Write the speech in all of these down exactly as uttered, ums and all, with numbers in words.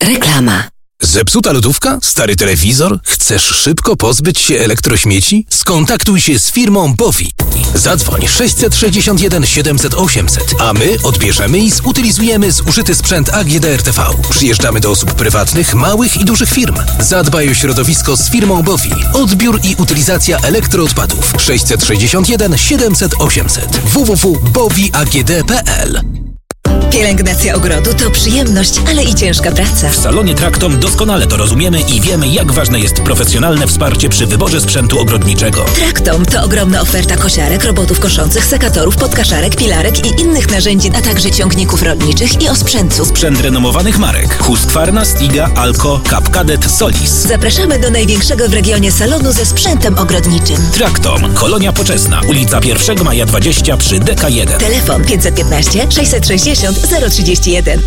Reklama. Zepsuta lodówka? Stary telewizor? Chcesz szybko pozbyć się elektrośmieci? Skontaktuj się z firmą Bowi. Zadzwoń sześćset sześćdziesiąt jeden siedemset osiemset, a my odbierzemy i zutylizujemy zużyty sprzęt A G D R T V. Przyjeżdżamy do osób prywatnych, małych i dużych firm. Zadbaj o środowisko z firmą Bowi. Odbiór i utylizacja elektroodpadów. sześćset sześćdziesiąt jeden siedemset osiemset. w w w kropka bowi a g d kropka p l. Pielęgnacja ogrodu to przyjemność, ale i ciężka praca. W salonie Traktom doskonale to rozumiemy i wiemy, jak ważne jest profesjonalne wsparcie przy wyborze sprzętu ogrodniczego. Traktom to ogromna oferta kosiarek, robotów koszących, sekatorów, podkaszarek, pilarek i innych narzędzi, a także ciągników rolniczych i osprzętu. Sprzęt renomowanych marek: Husqvarna, Stiga, Alco, Capcadet, Solis. Zapraszamy do największego w regionie salonu ze sprzętem ogrodniczym. Traktom, Kolonia Poczesna, ulica pierwszego maja dwadzieścia przy D K jeden. Telefon pięćset piętnaście sześćset sześćdziesiąt zero trzydzieści jeden.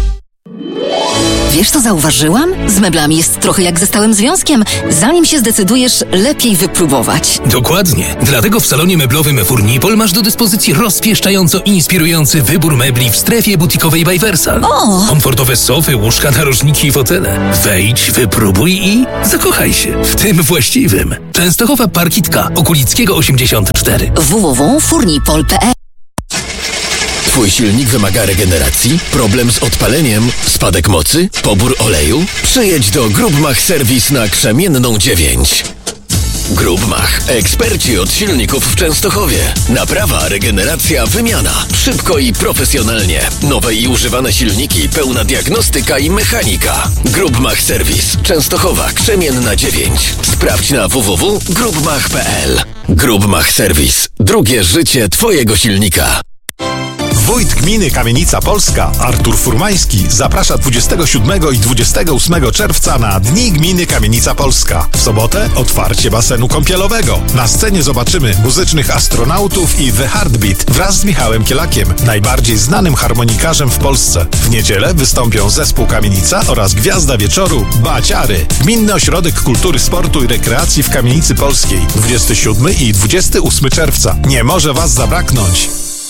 Wiesz, co zauważyłam? Z meblami jest trochę jak ze stałym związkiem. Zanim się zdecydujesz, lepiej wypróbować. Dokładnie. Dlatego w salonie meblowym Furnipol masz do dyspozycji rozpieszczająco inspirujący wybór mebli w strefie butikowej by Versal. O! Komfortowe sofy, łóżka, narożniki i fotele. Wejdź, wypróbuj i zakochaj się w tym właściwym. Częstochowa Parkitka, Okulickiego osiemdziesiąt cztery. w w w kropka furnipol kropka p l. Twój silnik wymaga regeneracji? Problem z odpaleniem? Spadek mocy? Pobór oleju? Przyjedź do Grubmach Serwis na Krzemienną dziewięć. Grubmach. Eksperci od silników w Częstochowie. Naprawa, regeneracja, wymiana. Szybko i profesjonalnie. Nowe i używane silniki, pełna diagnostyka i mechanika. Grubmach Serwis. Częstochowa, Krzemienna dziewięć. Sprawdź na w w w kropka grubmach kropka p l. Grubmach Serwis. Drugie życie Twojego silnika. Wójt gminy Kamienica Polska, Artur Furmański, zaprasza dwudziestego siódmego i dwudziestego ósmego czerwca na Dni Gminy Kamienica Polska. W sobotę otwarcie basenu kąpielowego. Na scenie zobaczymy muzycznych astronautów i The Heartbeat wraz z Michałem Kielakiem, najbardziej znanym harmonikarzem w Polsce. W niedzielę wystąpią zespół Kamienica oraz gwiazda wieczoru Baciary. Gminny Ośrodek Kultury, Sportu i Rekreacji w Kamienicy Polskiej. dwudziestego siódmego i dwudziestego ósmego czerwca. Nie może Was zabraknąć.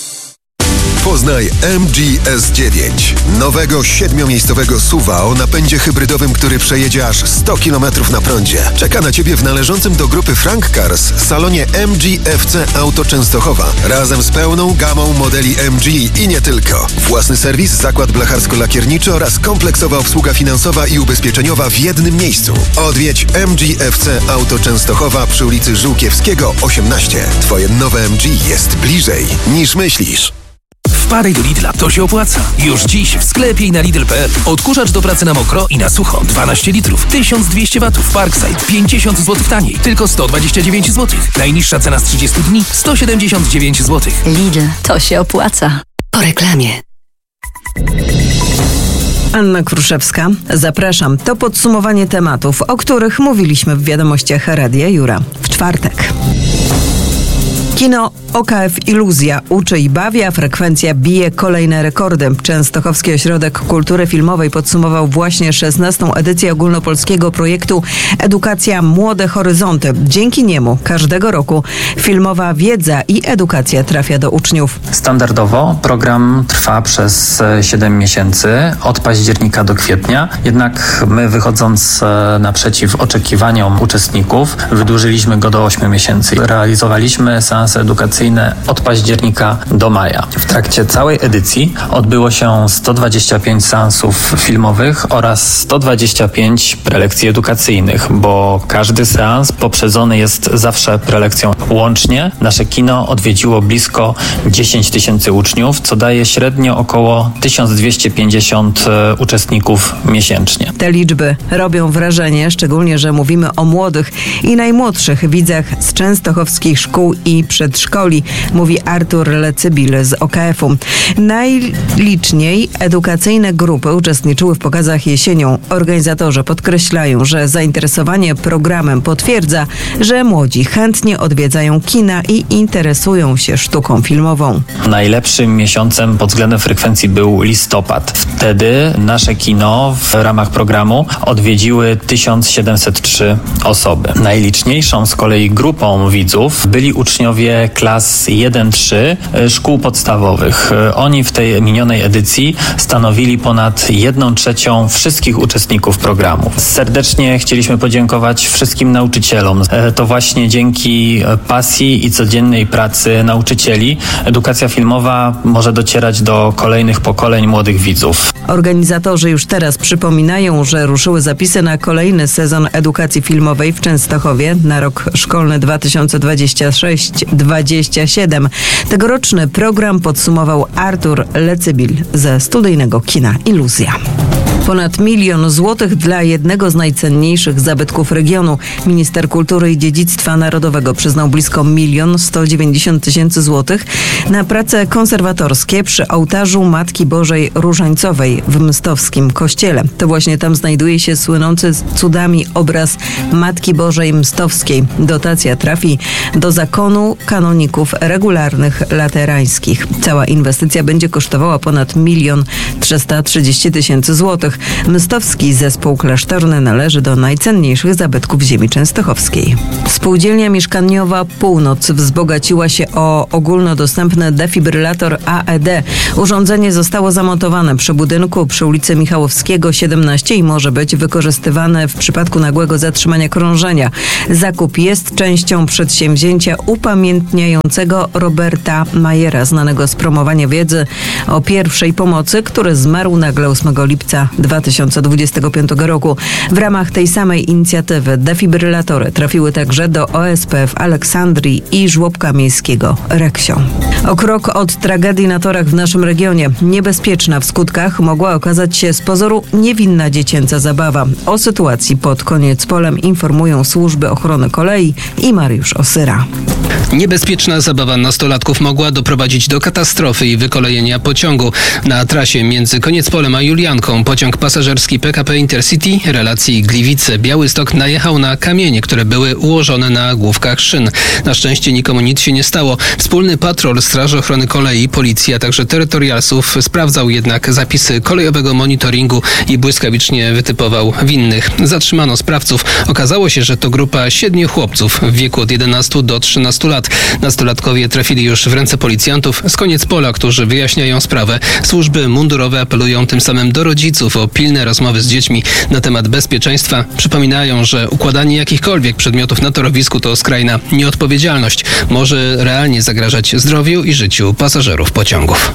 Poznaj M G S dziewięć, nowego siedmiomiejscowego S U V o napędzie hybrydowym, który przejedzie aż sto kilometrów na prądzie. Czeka na Ciebie w należącym do grupy Frank Cars salonie M G F C Auto Częstochowa, razem z pełną gamą modeli M G i nie tylko. Własny serwis, zakład blacharsko-lakierniczy oraz kompleksowa obsługa finansowa i ubezpieczeniowa w jednym miejscu. Odwiedź M G F C Auto Częstochowa przy ulicy Żółkiewskiego osiemnaście. Twoje nowe M G jest bliżej niż myślisz. Wpadaj do Lidla, to się opłaca. Już dziś w sklepie i na Lidl kropka p l. Odkurzacz do pracy na mokro i na sucho dwanaście litrów, tysiąc dwieście watów. Parkside pięćdziesiąt złotych taniej, tylko sto dwadzieścia dziewięć złotych. Najniższa cena z trzydziestu dni sto siedemdziesiąt dziewięć złotych. Lidl, to się opłaca. Po reklamie. Anna Kruszewska. Zapraszam. To podsumowanie tematów, o których mówiliśmy w wiadomościach Radia Jura w czwartek. Kino O K F Iluzja uczy i bawi, a frekwencja bije kolejne rekordy. Częstochowski Ośrodek Kultury Filmowej podsumował właśnie szesnastą edycję ogólnopolskiego projektu Edukacja Młode Horyzonty. Dzięki niemu każdego roku filmowa wiedza i edukacja trafia do uczniów. Standardowo program trwa przez siedem miesięcy, od października do kwietnia. Jednak my, wychodząc naprzeciw oczekiwaniom uczestników, wydłużyliśmy go do ośmiu miesięcy. Realizowaliśmy seanse edukacyjne od października do maja. W trakcie całej edycji odbyło się sto dwadzieścia pięć seansów filmowych oraz sto dwadzieścia pięć prelekcji edukacyjnych, bo każdy seans poprzedzony jest zawsze prelekcją. Łącznie nasze kino odwiedziło blisko dziesięć tysięcy uczniów, co daje średnio około tysiąc dwieście pięćdziesiąt uczestników miesięcznie. Te liczby robią wrażenie, szczególnie że mówimy o młodych i najmłodszych widzach z częstochowskich szkół i przedszkoli, mówi Artur Lecybil z O K F-u. Najliczniej edukacyjne grupy uczestniczyły w pokazach jesienią. Organizatorzy podkreślają, że zainteresowanie programem potwierdza, że młodzi chętnie odwiedzają kina i interesują się sztuką filmową. Najlepszym miesiącem pod względem frekwencji był listopad. Wtedy nasze kino w ramach programu odwiedziły tysiąc siedemset trzy osoby. Najliczniejszą z kolei grupą widzów byli uczniowie uczniowie klas jeden trzy szkół podstawowych. Oni w tej minionej edycji stanowili ponad jedną trzecią wszystkich uczestników programu. Serdecznie chcieliśmy podziękować wszystkim nauczycielom. To właśnie dzięki pasji i codziennej pracy nauczycieli edukacja filmowa może docierać do kolejnych pokoleń młodych widzów. Organizatorzy już teraz przypominają, że ruszyły zapisy na kolejny sezon edukacji filmowej w Częstochowie na rok szkolny dwa tysiące dwudziesty szósty dwudziesty siódmy. Tegoroczny program podsumował Artur Lecybil ze studyjnego kina Iluzja. Ponad milion złotych dla jednego z najcenniejszych zabytków regionu. Minister Kultury i Dziedzictwa Narodowego przyznał blisko milion sto dziewięćdziesiąt tysięcy złotych na prace konserwatorskie przy ołtarzu Matki Bożej Różańcowej w Mstowskim Kościele. To właśnie tam znajduje się słynący cudami obraz Matki Bożej Mstowskiej. Dotacja trafi do zakonu kanoników regularnych laterańskich. Cała inwestycja będzie kosztowała ponad milion trzysta trzydzieści tysięcy złotych. Mstowski zespół klasztorny należy do najcenniejszych zabytków ziemi częstochowskiej. Spółdzielnia mieszkaniowa Północ wzbogaciła się o ogólnodostępny defibrylator A E D. Urządzenie zostało zamontowane przy budynku przy ulicy Michałowskiego siedemnaście i może być wykorzystywane w przypadku nagłego zatrzymania krążenia. Zakup jest częścią przedsięwzięcia upamiętniającego Roberta Majera, znanego z promowania wiedzy o pierwszej pomocy, który zmarł nagle ósmego lipca dwa tysiące dwudziestego piątego roku. W ramach tej samej inicjatywy defibrylatory trafiły także do O S P w Aleksandrii i żłobka miejskiego Reksio. O krok od tragedii na torach w naszym regionie. Niebezpieczna w skutkach mogła okazać się z pozoru niewinna dziecięca zabawa. O sytuacji pod Koniecpolem informują służby ochrony kolei i Mariusz Osyra. Niebezpieczna zabawa nastolatków mogła doprowadzić do katastrofy i wykolejenia pociągu. Na trasie między Koniecpolem a Julianką pociąg pasażerski P K P Intercity relacji Gliwice-Białystok najechał na kamienie, które były ułożone na główkach szyn. Na szczęście nikomu nic się nie stało. Wspólny patrol Straży Ochrony Kolei, Policji, a także terytorialsów sprawdzał jednak zapisy kolejowego monitoringu i błyskawicznie wytypował winnych. Zatrzymano sprawców. Okazało się, że to grupa siedmiu chłopców w wieku od jedenastu do trzynastu lat. Nastolatkowie trafili już w ręce policjantów z Koniecpola, którzy wyjaśniają sprawę. Służby mundurowe apelują tym samym do rodziców o pilne rozmowy z dziećmi na temat bezpieczeństwa. Przypominają, że układanie jakichkolwiek przedmiotów na torowisku to skrajna nieodpowiedzialność. Może realnie zagrażać zdrowiu i życiu pasażerów pociągów.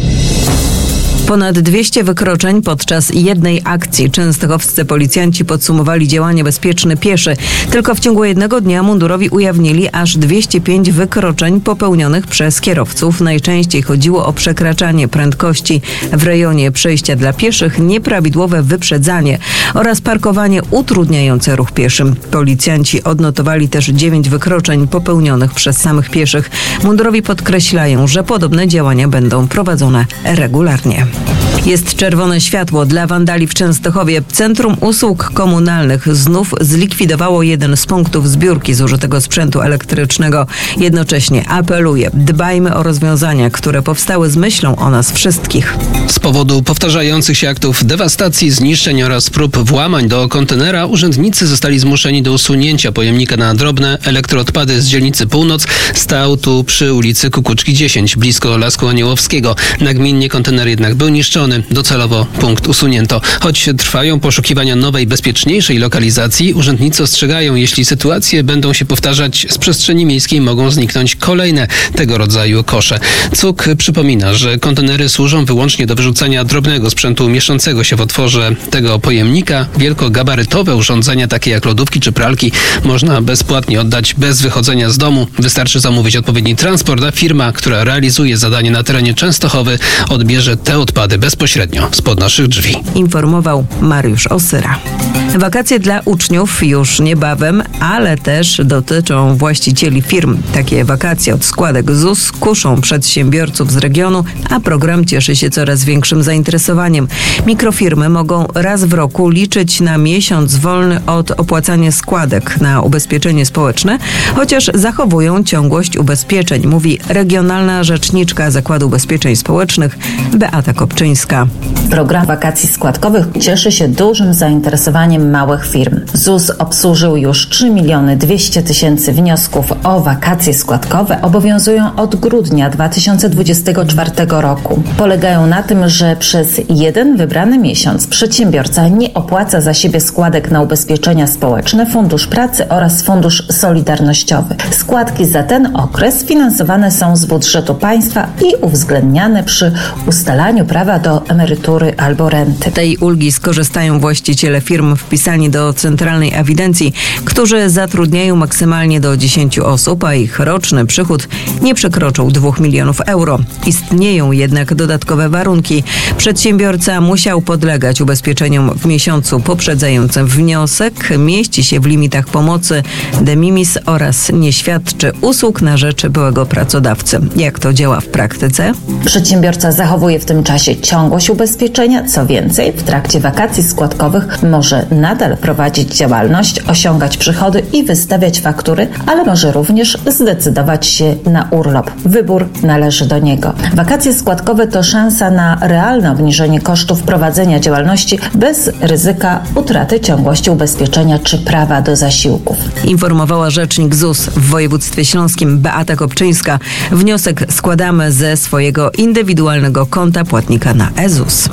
Ponad dwieście wykroczeń podczas jednej akcji. Częstochowscy policjanci podsumowali działanie Bezpieczny Pieszy. Tylko w ciągu jednego dnia mundurowi ujawnili aż dwieście pięć wykroczeń popełnionych przez kierowców. Najczęściej chodziło o przekraczanie prędkości w rejonie przejścia dla pieszych, nieprawidłowe wyprzedzanie oraz parkowanie utrudniające ruch pieszym. Policjanci odnotowali też dziewięć wykroczeń popełnionych przez samych pieszych. Mundurowi podkreślają, że podobne działania będą prowadzone regularnie. Jest czerwone światło dla wandali w Częstochowie. Centrum Usług Komunalnych znów zlikwidowało jeden z punktów zbiórki zużytego sprzętu elektrycznego. Jednocześnie apeluje: dbajmy o rozwiązania, które powstały z myślą o nas wszystkich. Z powodu powtarzających się aktów dewastacji, zniszczeń oraz prób włamań do kontenera urzędnicy zostali zmuszeni do usunięcia pojemnika na drobne elektroodpady z dzielnicy Północ. Stał tu przy ulicy Kukuczki dziesięć, blisko Lasku Aniołowskiego. Nagminnie kontener jednak był niszczony. Docelowo punkt usunięto. Choć trwają poszukiwania nowej, bezpieczniejszej lokalizacji, urzędnicy ostrzegają, jeśli sytuacje będą się powtarzać, z przestrzeni miejskiej mogą zniknąć kolejne tego rodzaju kosze. C U K przypomina, że kontenery służą wyłącznie do wyrzucania drobnego sprzętu mieszczącego się w otworze tego pojemnika. Wielkogabarytowe urządzenia, takie jak lodówki czy pralki, można bezpłatnie oddać bez wychodzenia z domu. Wystarczy zamówić odpowiedni transport, a firma, która realizuje zadanie na terenie Częstochowy, odbierze te odpady bezpośrednio spod naszych drzwi. Informował Mariusz Osyra. Wakacje dla uczniów już niebawem, ale też dotyczą właścicieli firm. Takie wakacje od składek Z U S kuszą przedsiębiorców z regionu, a program cieszy się coraz większym zainteresowaniem. Mikrofirmy mogą raz w roku liczyć na miesiąc wolny od opłacania składek na ubezpieczenie społeczne, chociaż zachowują ciągłość ubezpieczeń, mówi regionalna rzeczniczka Zakładu Ubezpieczeń Społecznych Beata Kopczyńska. Program wakacji składkowych cieszy się dużym zainteresowaniem małych firm. Z U S obsłużył już trzy miliony dwieście tysięcy wniosków o wakacje składkowe. Obowiązują od grudnia dwa tysiące dwudziestego czwartego roku. Polegają na tym, że przez jeden wybrany miesiąc przedsiębiorca nie opłaca za siebie składek na ubezpieczenia społeczne, Fundusz Pracy oraz Fundusz Solidarnościowy. Składki za ten okres finansowane są z budżetu państwa i uwzględniane przy ustalaniu prawa do emerytury albo renty. Tej ulgi skorzystają właściciele firm wpisani do Centralnej Ewidencji, którzy zatrudniają maksymalnie do dziesięciu osób, a ich roczny przychód nie przekroczył dwóch milionów euro. Istnieją jednak dodatkowe warunki. Przedsiębiorca musiał podlegać ubezpieczeniom w miesiącu poprzedzającym wniosek, mieści się w limitach pomocy de minimis oraz nie świadczy usług na rzecz byłego pracodawcy. Jak to działa w praktyce? Przedsiębiorca zachowuje w tym czasie ciągłość ubezpieczenia. Co więcej, w trakcie wakacji składkowych może nadal prowadzić działalność, osiągać przychody i wystawiać faktury, ale może również zdecydować się na urlop. Wybór należy do niego. Wakacje składkowe to szansa na realne obniżenie kosztów prowadzenia działalności bez ryzyka utraty ciągłości ubezpieczenia czy prawa do zasiłków. Informowała rzecznik Z U S w województwie śląskim Beata Kopczyńska. Wniosek składamy ze swojego indywidualnego konta płatnika na e Z U S.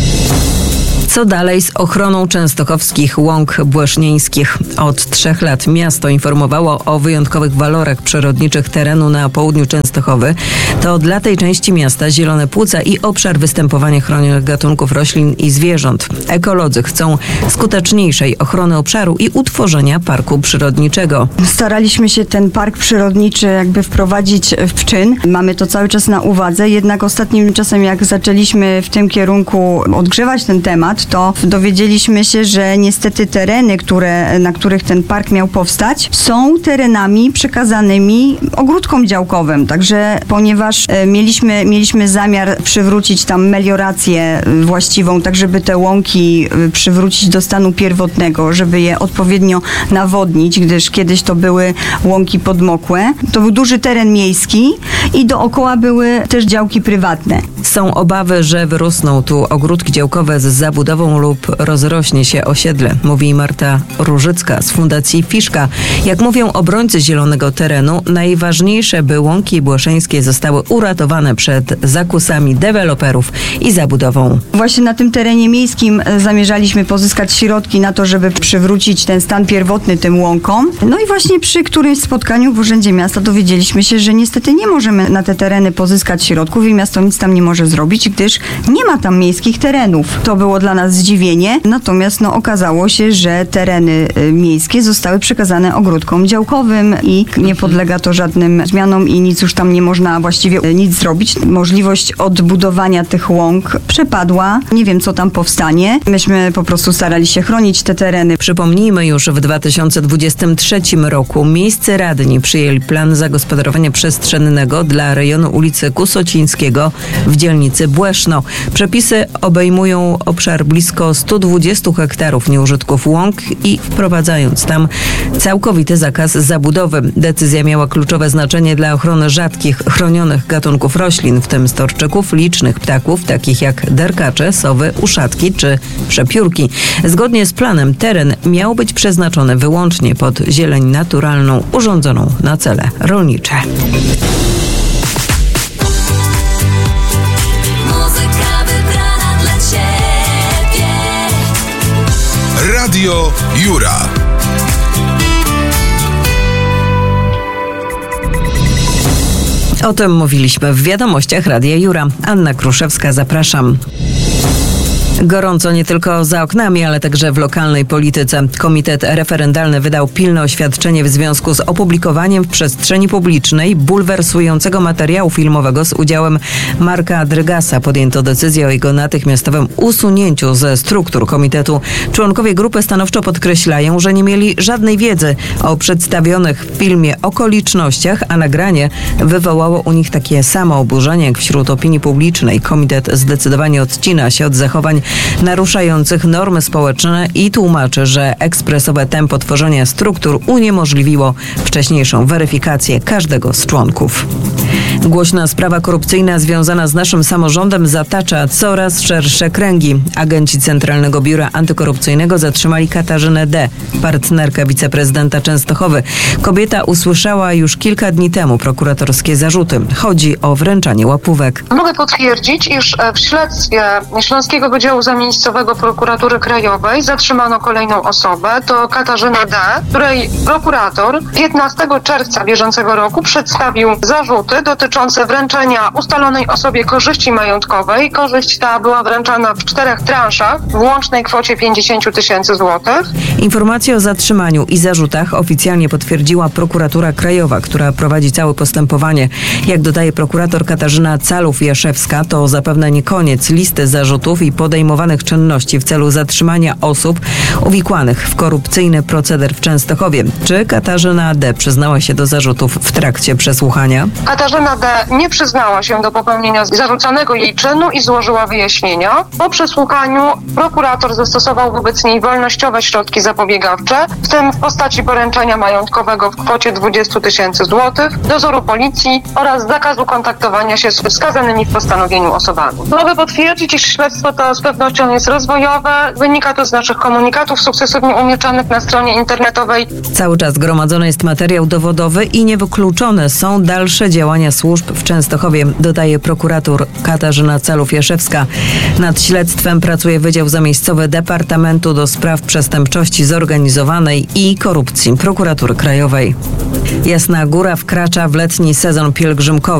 Co dalej z ochroną częstochowskich łąk błeśnieńskich? Od trzech lat miasto informowało o wyjątkowych walorach przyrodniczych terenu na południu Częstochowy. To dla tej części miasta zielone płuca i obszar występowania chronionych gatunków roślin i zwierząt. Ekolodzy chcą skuteczniejszej ochrony obszaru i utworzenia parku przyrodniczego. Staraliśmy się ten park przyrodniczy jakby wprowadzić w czyn. Mamy to cały czas na uwadze, jednak ostatnim czasem jak zaczęliśmy w tym kierunku odgrzewać ten temat, to dowiedzieliśmy się, że niestety tereny, które, na których ten park miał powstać, są terenami przekazanymi ogródkom działkowym. Także ponieważ mieliśmy, mieliśmy zamiar przywrócić tam meliorację właściwą, tak żeby te łąki przywrócić do stanu pierwotnego, żeby je odpowiednio nawodnić, gdyż kiedyś to były łąki podmokłe. To był duży teren miejski i dookoła były też działki prywatne. Są obawy, że wyrosną tu ogródki działkowe z zabudową lub rozrośnie się osiedle, mówi Marta Różycka z Fundacji Fiszka. Jak mówią obrońcy zielonego terenu, najważniejsze, by łąki błeszeńskie zostały uratowane przed zakusami deweloperów i zabudową. Właśnie na tym terenie miejskim zamierzaliśmy pozyskać środki na to, żeby przywrócić ten stan pierwotny tym łąkom. No i właśnie przy którymś spotkaniu w Urzędzie Miasta dowiedzieliśmy się, że niestety nie możemy na te tereny pozyskać środków i miasto nic tam nie może zrobić, gdyż nie ma tam miejskich terenów. To było dla nas zdziwienie, natomiast no, okazało się, że tereny y, miejskie zostały przekazane ogródkom działkowym i nie podlega to żadnym zmianom i nic już tam nie można właściwie y, nic zrobić. Możliwość odbudowania tych łąk przepadła. Nie wiem, co tam powstanie. Myśmy po prostu starali się chronić te tereny. Przypomnijmy, już w dwa tysiące dwudziestym trzecim roku miejscy radni przyjęli plan zagospodarowania przestrzennego dla rejonu ulicy Kusocińskiego w dzielnicy Błeszno. Przepisy obejmują obszar blisko sto dwadzieścia hektarów nieużytków łąk i wprowadzając tam całkowity zakaz zabudowy. Decyzja miała kluczowe znaczenie dla ochrony rzadkich, chronionych gatunków roślin, w tym storczyków, licznych ptaków, takich jak derkacze, sowy, uszatki czy przepiórki. Zgodnie z planem teren miał być przeznaczony wyłącznie pod zieleń naturalną, urządzoną na cele rolnicze. Radio Jura. O tym mówiliśmy w wiadomościach Radia Jura. Anna Kruszewska, zapraszam. Gorąco nie tylko za oknami, ale także w lokalnej polityce. Komitet referendalny wydał pilne oświadczenie w związku z opublikowaniem w przestrzeni publicznej bulwersującego materiału filmowego z udziałem Marka Drygasa. Podjęto decyzję o jego natychmiastowym usunięciu ze struktur komitetu. Członkowie grupy stanowczo podkreślają, że nie mieli żadnej wiedzy o przedstawionych w filmie okolicznościach, a nagranie wywołało u nich takie samo oburzenie jak wśród opinii publicznej. Komitet zdecydowanie odcina się od zachowań naruszających normy społeczne i tłumaczy, że ekspresowe tempo tworzenia struktur uniemożliwiło wcześniejszą weryfikację każdego z członków. Głośna sprawa korupcyjna związana z naszym samorządem zatacza coraz szersze kręgi. Agenci Centralnego Biura Antykorupcyjnego zatrzymali Katarzynę D., partnerkę wiceprezydenta Częstochowy. Kobieta usłyszała już kilka dni temu prokuratorskie zarzuty. Chodzi o wręczanie łapówek. Mogę potwierdzić, iż w śledztwie Śląskiego Wydziału Zamiejscowego Prokuratury Krajowej zatrzymano kolejną osobę. To Katarzyna D., której prokurator piętnastego czerwca bieżącego roku przedstawił zarzuty dotyczące wręczenia ustalonej osobie korzyści majątkowej. Korzyść ta była wręczana w czterech transzach w łącznej kwocie pięćdziesiąt tysięcy złotych. Informację o zatrzymaniu i zarzutach oficjalnie potwierdziła Prokuratura Krajowa, która prowadzi całe postępowanie. Jak dodaje prokurator Katarzyna Calów-Jaszewska, to zapewne nie koniec listy zarzutów i podejmowanych czynności w celu zatrzymania osób uwikłanych w korupcyjny proceder w Częstochowie. Czy Katarzyna D. przyznała się do zarzutów w trakcie przesłuchania? Katarzyna D. nie przyznała się do popełnienia zarzucanego jej czynu i złożyła wyjaśnienia. Po przesłuchaniu prokurator zastosował wobec niej wolnościowe środki zapobiegawcze, w tym w postaci poręczenia majątkowego w kwocie dwadzieścia tysięcy złotych, dozoru policji oraz zakazu kontaktowania się z wskazanymi w postanowieniu osobami. Mogę potwierdzić, iż śledztwo to z pewnością jest rozwojowe. Wynika to z naszych komunikatów sukcesywnie umieszczanych na stronie internetowej. Cały czas gromadzony jest materiał dowodowy i niewykluczone są dalsze działania służb w Częstochowie, dodaje prokurator Katarzyna Calów-Jaszewska. Nad śledztwem pracuje Wydział Zamiejscowy Departamentu do Spraw Przestępczości Zorganizowanej i Korupcji Prokuratury Krajowej. Jasna Góra wkracza w letni sezon pielgrzymkowy.